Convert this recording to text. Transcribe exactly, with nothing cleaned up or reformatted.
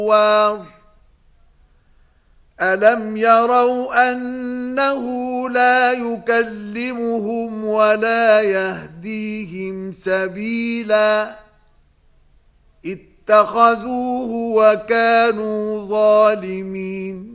ألم يروا أنه لا يكلمهم ولا يهديهم سبيلا اتخذوه وكانوا ظالمين